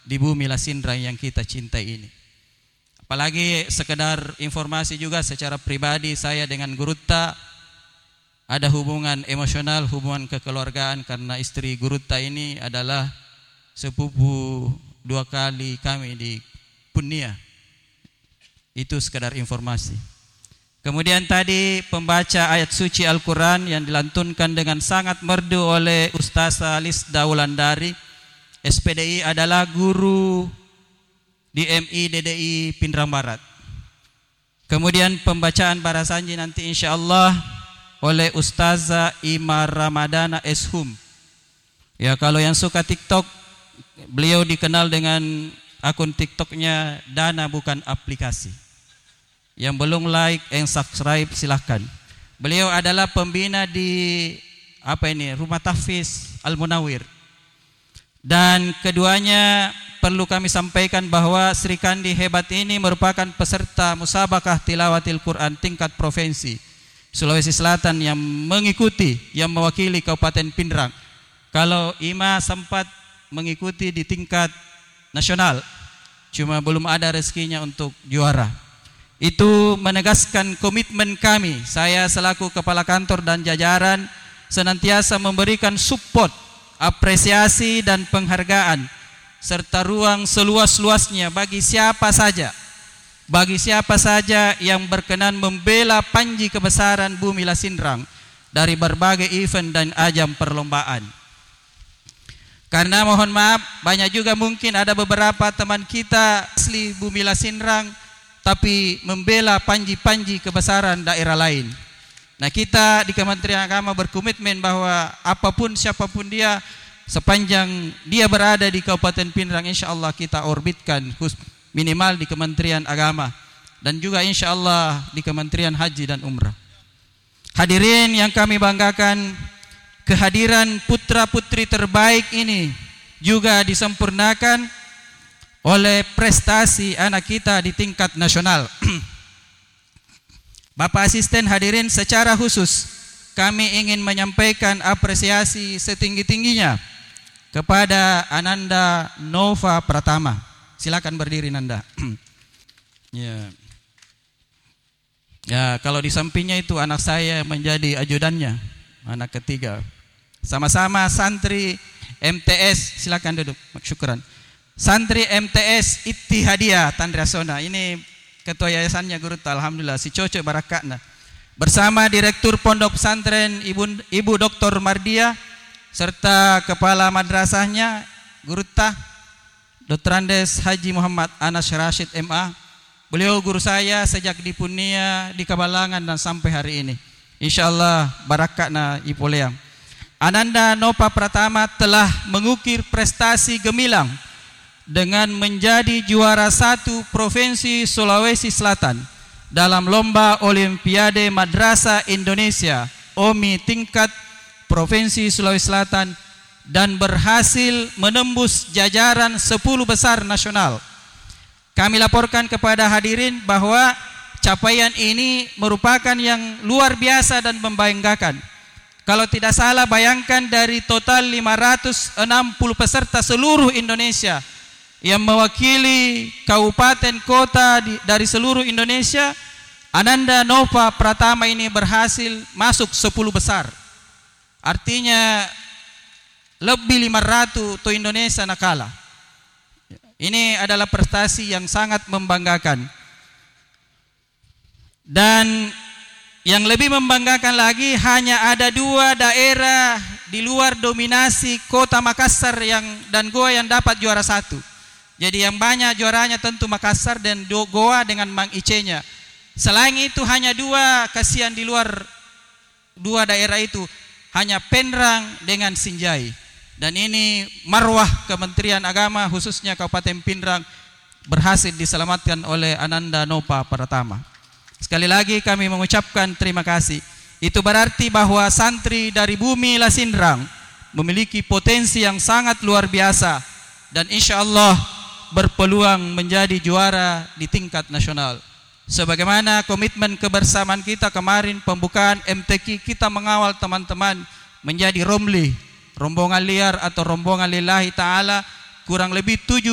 di bumi Lasindrang yang kita cintai ini. Apalagi sekedar informasi juga, secara pribadi saya dengan Gurutta ada hubungan emosional, hubungan kekeluargaan, karena istri Gurutta ini adalah sepupu 2 kali kami di Punia. Itu sekedar informasi. Kemudian tadi pembaca ayat suci Al-Quran yang dilantunkan dengan sangat merdu oleh Ustazah Lisda Wulandari, SPDI, adalah guru di MI DDI Pindrang Barat. Kemudian pembacaan Barasanji nanti insyaallah oleh Ustazah Ima Ramadana Eshum. Ya, kalau yang suka TikTok, beliau dikenal dengan akun TikToknya Dana Bukan Aplikasi. Yang belum like and subscribe silahkan. Beliau adalah pembina di Rumah Tahfiz Al-Munawir. Dan keduanya perlu kami sampaikan bahwa Sri Kandi hebat ini merupakan peserta musabakah tilawatil Quran tingkat provinsi Sulawesi Selatan yang mengikuti, yang mewakili Kabupaten Pindrang. Kalau Ima sempat mengikuti di tingkat nasional, cuma belum ada rezekinya untuk juara. Itu menegaskan komitmen kami, saya selaku kepala kantor dan jajaran senantiasa memberikan support, apresiasi dan penghargaan serta ruang seluas-luasnya bagi siapa saja yang berkenan membela panji kebesaran bumi Lasindrang dari berbagai event dan ajang perlombaan. Karena mohon maaf, banyak juga mungkin ada beberapa teman kita asli bumi Lasindrang tapi membela panji-panji kebesaran daerah lain. Nah, kita di Kementerian Agama berkomitmen bahwa apapun siapapun dia, sepanjang dia berada di Kabupaten Pindrang, insyaallah kita orbitkan minimal di Kementerian Agama dan juga insyaallah di Kementerian Haji dan Umrah. Hadirin yang kami banggakan, kehadiran putra-putri terbaik ini juga disempurnakan oleh prestasi anak kita di tingkat nasional. Bapak Asisten, hadirin, secara khusus kami ingin menyampaikan apresiasi setinggi-tingginya kepada Ananda Nova Pratama. Silakan berdiri, Nanda. Ya, kalau di sampingnya itu anak saya menjadi ajudannya, anak ketiga. Sama-sama santri MTS, silakan duduk. Syukran. Santri MTS Ittihadiyah Tandrasona. Ini ketua yayasannya Gurutta, alhamdulillah, si Coco Barakatna. Bersama Direktur Pondok Pesantren Ibu Dr. Mardia serta kepala madrasahnya Gurutta Dr. Andes Haji Muhammad Anas Rashid MA. Beliau guru saya sejak di Punia, di Kabalangan dan sampai hari ini. Insyaallah barakatna ipoleang. Ananda Nova Pratama telah mengukir prestasi gemilang dengan menjadi juara 1 Provinsi Sulawesi Selatan dalam Lomba Olimpiade Madrasah Indonesia OMI tingkat Provinsi Sulawesi Selatan dan berhasil menembus jajaran 10 besar nasional. Kami laporkan kepada hadirin bahwa capaian ini merupakan yang luar biasa dan membanggakan. Kalau tidak salah, bayangkan dari total 560 peserta seluruh Indonesia yang mewakili kabupaten kota dari seluruh Indonesia, Ananda Nova Pratama ini berhasil masuk 10 besar. Artinya lebih 500 to Indonesia nakala. Ini adalah prestasi yang sangat membanggakan. Dan yang lebih membanggakan lagi, hanya ada 2 daerah di luar dominasi kota Makassar dan Goa yang dapat juara 1. Jadi yang banyak juaranya tentu Makassar dan Goa dengan Mang Ice-nya. Selain itu hanya 2 kasihan di luar 2 daerah itu, hanya Penrang dengan Sinjai. Dan ini marwah Kementerian Agama khususnya Kabupaten Pindrang berhasil diselamatkan oleh Ananda Nova Pratama. Sekali lagi kami mengucapkan terima kasih. Itu berarti bahwa santri dari bumi Lasindrang memiliki potensi yang sangat luar biasa dan insyaallah berpeluang menjadi juara di tingkat nasional. Sebagaimana komitmen kebersamaan kita kemarin pembukaan MTQ, kita mengawal teman-teman menjadi romli, rombongan liar atau rombongan lillahi ta'ala, kurang lebih 7